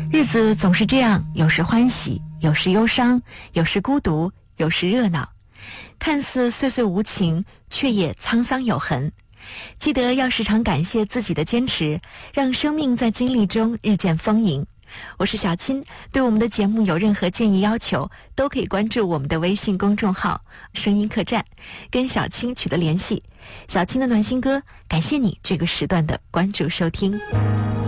日子总是这样，有时欢喜，有时忧伤，有时孤独，有时热闹，看似岁岁无情，却也沧桑有痕。记得要时常感谢自己的坚持，让生命在经历中日渐丰盈。我是小青，对我们的节目有任何建议要求，都可以关注我们的微信公众号声音客栈，跟小青取得联系。小青的暖心歌，感谢你这个时段的关注收听。